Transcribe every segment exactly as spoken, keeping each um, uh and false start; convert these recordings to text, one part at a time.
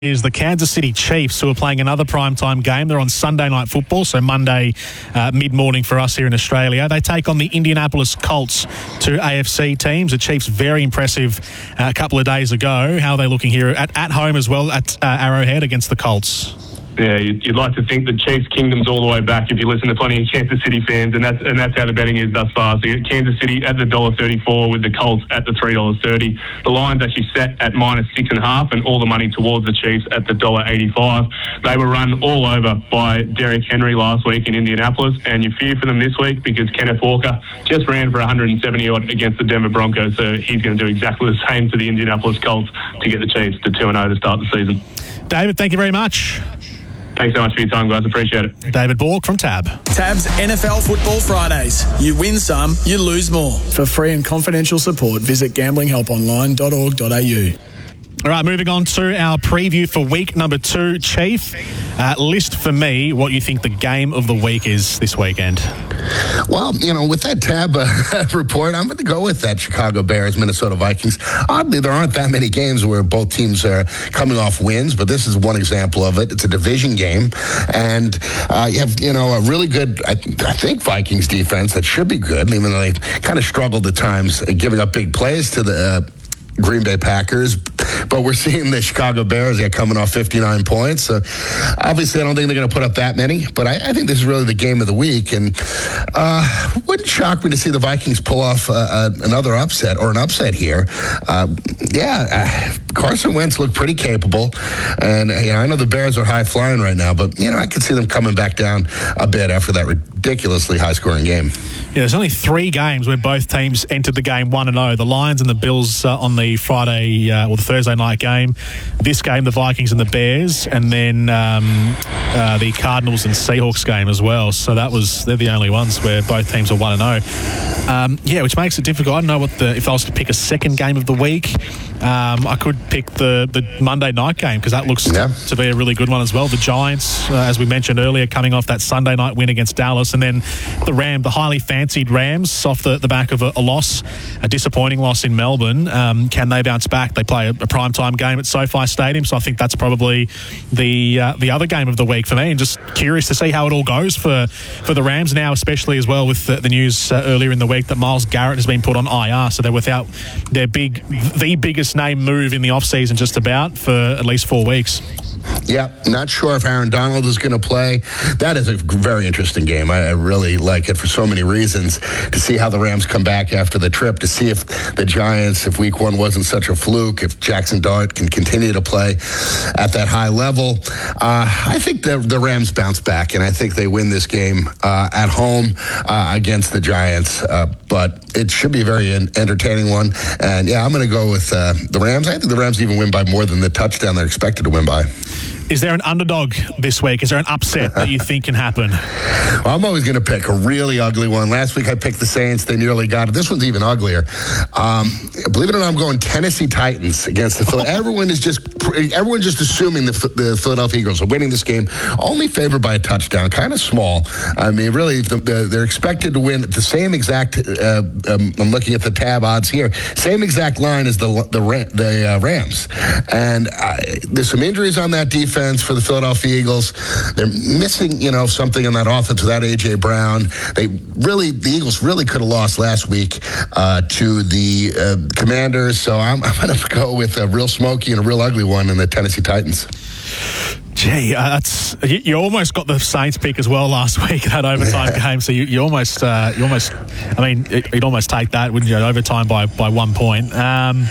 is the Kansas City Chiefs, who are playing another primetime game. They're on Sunday Night Football, so Monday uh, mid-morning for us here in Australia. They take on the Indianapolis Colts, two A F C teams. The Chiefs very impressive uh, a couple of days ago. How are they looking here at, at home as well at uh, Arrowhead against the Colts? Yeah, you'd like to think the Chiefs' kingdom's all the way back if you listen to plenty of Kansas City fans, and that's and that's how the betting is thus far. So you get Kansas City at the one dollar thirty-four with the Colts at the three dollars thirty. The line's actually set at minus six and a half, and all the money towards the Chiefs at the one dollar eighty-five. They were run all over by Derrick Henry last week in Indianapolis, and you fear for them this week because Kenneth Walker just ran for one hundred seventy odd against the Denver Broncos, so he's going to do exactly the same to the Indianapolis Colts to get the Chiefs to two and oh to start the season. David, thank you very much. Thanks so much for your time, guys. Appreciate it. David Bork from Tab. Tab's N F L Football Fridays. You win some, you lose more. For free and confidential support, visit gambling help online dot org dot a u. All right, moving on to our preview for week number two. Chief, uh, list for me what you think the game of the week is this weekend. Well, you know, with that Tab uh, report, I'm going to go with that Chicago Bears, Minnesota Vikings. Oddly, there aren't that many games where both teams are coming off wins, but this is one example of it. It's a division game, and uh, you have, you know, a really good, I, I think, Vikings defense that should be good, even though they kind of struggled at times uh, giving up big plays to the uh, Green Bay Packers. But we're seeing the Chicago Bears get coming off fifty-nine points. So obviously, I don't think they're going to put up that many. But I, I think this is really the game of the week. And uh, wouldn't shock me to see the Vikings pull off uh, uh, another upset or an upset here. Uh, yeah, uh, Carson Wentz looked pretty capable. And uh, you know, I know the Bears are high flying right now, but you know, I could see them coming back down a bit after that ridiculously high scoring game. Yeah, there's only three games where both teams entered the game one and oh. The Lions and the Bills uh, on the Friday uh, or the Thursday night game. This game, the Vikings and the Bears, and then um, uh, the Cardinals and Seahawks game as well. So that was they're the only ones where both teams are one and oh. Um, yeah, which makes it difficult. I don't know what the if I was to pick a second game of the week. Um, I could pick the, the Monday night game because that looks yeah. to be a really good one as well. The Giants, uh, as we mentioned earlier, coming off that Sunday night win against Dallas, and then the Ram, the highly fancied Rams, off the, the back of a, a loss, a disappointing loss in Melbourne. Um, can they bounce back? They play a, a primetime game at SoFi Stadium, so I think that's probably the uh, the other game of the week for me. And just curious to see how it all goes for, for the Rams now, especially as well with the, the news uh, earlier in the week that Myles Garrett has been put on I R, so they're without their big, the biggest name move in the offseason just about for at least four weeks. Yeah, not sure if Aaron Donald is going to play. That is a very interesting game. I, I really like it for so many reasons. To see how the Rams come back after the trip, to see if the Giants, if week one wasn't such a fluke, if Jackson Dart can continue to play at that high level. Uh, I think the, the Rams bounce back, and I think they win this game uh, at home uh, against the Giants. Uh, but it should be a very entertaining one. And, yeah, I'm going to go with uh, the Rams. I think the Rams even win by more than the touchdown they're expected to win by. Is there an underdog this week? Is there an upset that you think can happen? Well, I'm always going to pick a really ugly one. Last week I picked the Saints. They nearly got it. This one's even uglier. Um, believe it or not, I'm going Tennessee Titans against the Philadelphia. Everyone is just everyone's just assuming the, the Philadelphia Eagles are winning this game. Only favored by a touchdown. Kind of small. I mean, really, the, the, they're expected to win the same exact. Uh, um, I'm looking at the tab odds here. Same exact line as the the, the uh, Rams. And uh, there's some injuries on that defense. For the Philadelphia Eagles. They're missing, you know, something in that offense without A J Brown. They really, the Eagles really could have lost last week uh, to the uh, Commanders. So I'm, I'm going to go with a real smoky and a real ugly one in the Tennessee Titans. Gee, uh, that's you, you almost got the Saints pick as well last week in that overtime game. So you, you almost, uh, you almost, I mean, you'd almost take that, wouldn't you? Overtime by by one point. Um,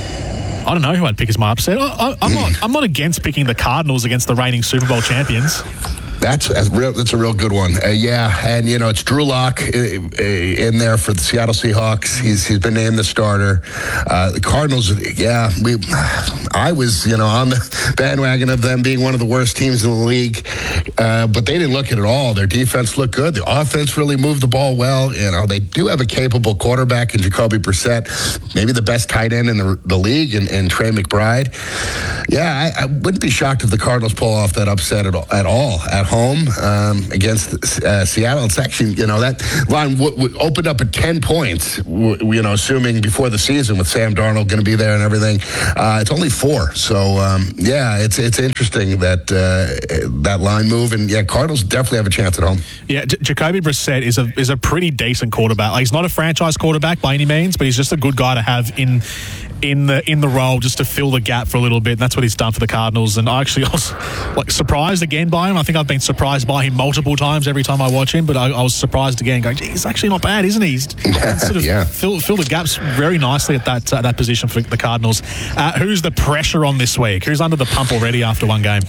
I don't know who I'd pick as my upset. I, I, I'm not. I'm not against picking the Cardinals against the reigning Super Bowl champions. That's a real, that's a real good one. Uh, yeah, and, you know, it's Drew Lock in, in there for the Seattle Seahawks. He's He's been named the starter. Uh, the Cardinals, yeah, we. I was, you know, on the bandwagon of them being one of the worst teams in the league uh, but they didn't look it at all. Their defense looked good. The offense really moved the ball well. You know, they do have a capable quarterback in Jacoby Brissett, maybe the best tight end in the, the league, and, and Trey McBride. Yeah, I, I wouldn't be shocked if the Cardinals pull off that upset at all at, all, at home um, against uh, Seattle. It's actually, you know, that line w- w- opened up at ten points, w- you know, assuming before the season with Sam Darnold going to be there and everything. Uh, it's only four. So, um, yeah, it's it's interesting that uh, that line move. And, yeah, Cardinals definitely have a chance at home. Yeah, J- Jacoby Brissett is a is a pretty decent quarterback. Like, he's not a franchise quarterback by any means, but he's just a good guy to have in in the in the role just to fill the gap for a little bit. And that's what he's done for the Cardinals. And I actually was like surprised again by him. I think I've been surprised by him multiple times every time I watch him, but I, I was surprised again going, gee, he's actually not bad, isn't he? He's sort of yeah. fill, fill the gaps very nicely at that uh, that position for the Cardinals. Uh, who's the pressure on this week? Who's under the pump already after one game?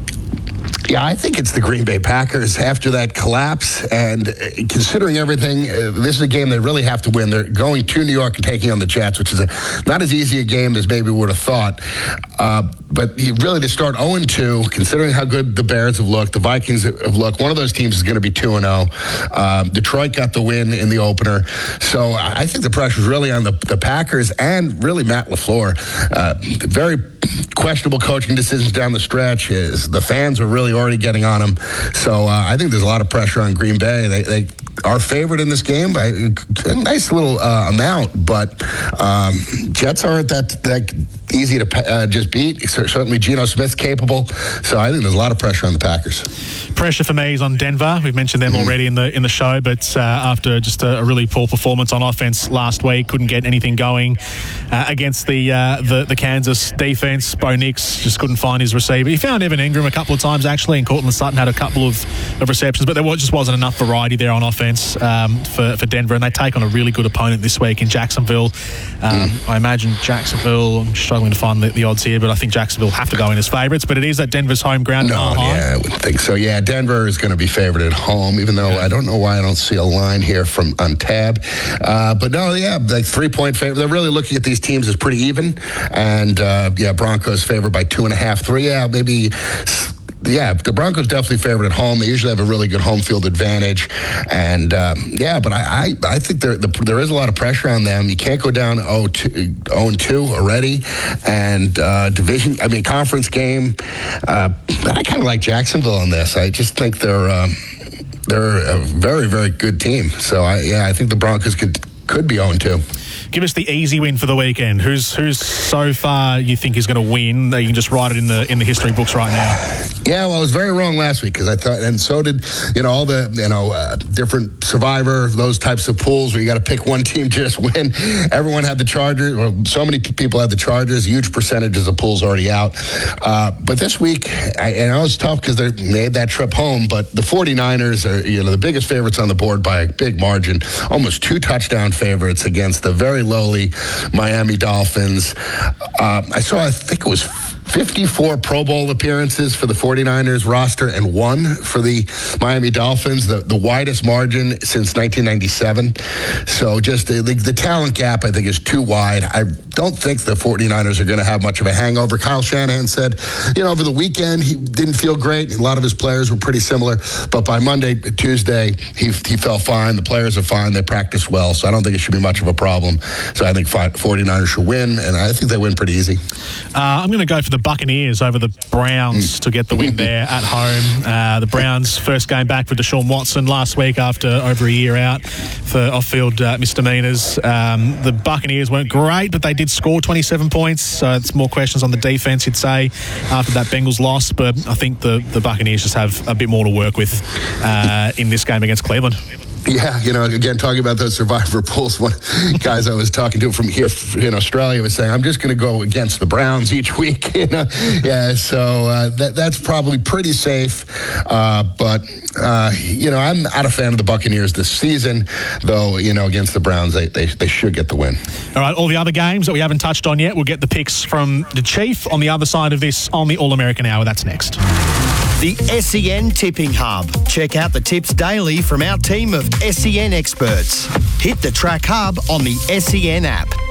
Yeah, I think it's the Green Bay Packers after that collapse. And uh, considering everything, uh, this is a game they really have to win. They're going to New York and taking on the Jets, which is a, not as easy a game as maybe we would have thought. Uh, but you really to start oh and two, considering how good the Bears have looked, the Vikings have looked, one of those teams is going to be two and oh. Uh, Detroit got the win in the opener. So I think the pressure is really on the, the Packers and really Matt LaFleur. Uh, very questionable coaching decisions down the stretch. Is the fans are really already getting on him. So uh, I think there's a lot of pressure on Green Bay. They, they are favored in this game by a nice little uh, amount, but um, Jets aren't that, that easy to uh, just beat. Certainly Geno Smith's capable. So I think there's a lot of pressure on the Packers. Pressure for me is on Denver. We've mentioned them mm-hmm. already in the in the show, but uh, after just a, a really poor performance on offense last week, couldn't get anything going uh, against the, uh, the the Kansas defense. Bo Nix just couldn't find his receiver. He found Evan Ingram a couple of times actually, and Cortland Sutton had a couple of, of receptions, but there was, just wasn't enough variety there on offense um, for, for Denver, and they take on a really good opponent this week in Jacksonville. Um, mm. I imagine Jacksonville, I'm struggling to find the, the odds here, but I think Jacksonville have to go in as favourites, but it is at Denver's home ground. No, uh-huh. yeah, I wouldn't think so. Yeah, Denver is going to be favored at home, even though I don't know why I don't see a line here from on tab. Uh, but no, yeah, like three-point favorite. They're really looking at these teams as pretty even, and uh, yeah, Broncos favored by two and a half, three. Yeah, maybe. Yeah, the Broncos definitely favored at home. They usually have a really good home field advantage, and um, yeah, but I, I, I think there the, there is a lot of pressure on them. You can't go down oh and two already, and uh, division. I mean, conference game. Uh, I kind of like Jacksonville on this. I just think they're um, they're a very very good team. So I yeah, I think the Broncos could could be oh and two. Give us the easy win for the weekend. Who's who's so far you think is going to win? You can just write it in the in the history books right now. Yeah, well, I was very wrong last week because I thought, and so did you know all the you know uh, different Survivor, those types of pools where you got to pick one team to just win. Everyone had the Chargers. Well, so many people had the Chargers. Huge percentages of pools already out. Uh, but this week, I, and it was tough because they made that trip home. But the 49ers are you know the biggest favorites on the board by a big margin, almost two touchdown favorites against the very lowly Miami Dolphins. Uh, I saw, I think it was fifty-four Pro Bowl appearances for the 49ers roster and one for the Miami Dolphins, the, the widest margin since nineteen ninety-seven. So just the, the, the talent gap, I think, is too wide. I don't think the 49ers are going to have much of a hangover. Kyle Shanahan said, you know, over the weekend, he didn't feel great. A lot of his players were pretty similar. But by Monday, Tuesday, he, he felt fine. The players are fine. They practiced well. So I don't think it should be much of a problem. So I think 49ers should win, and I think they win pretty easy. Uh, I'm going to go for the Buccaneers over the Browns to get the win there at home. Uh, the Browns' first game back for Deshaun Watson last week after over a year out for off-field uh, misdemeanors. Um, the Buccaneers weren't great, but they did score twenty-seven points. So it's more questions on the defense, you'd say, after that Bengals loss. But I think the, the Buccaneers just have a bit more to work with uh, in this game against Cleveland. Yeah, you know, again, talking about those Survivor pools, one guys I was talking to from here in Australia was saying, I'm just going to go against the Browns each week. You know? Yeah, so uh, that that's probably pretty safe. Uh, but, uh, you know, I'm not a fan of the Buccaneers this season, though, you know, against the Browns, they, they, they should get the win. All right, all the other games that we haven't touched on yet, we'll get the picks from the Chief on the other side of this on the All-American Hour. That's next. The S E N Tipping Hub. Check out the tips daily from our team of S E N experts. Hit the Track Hub on the S E N app.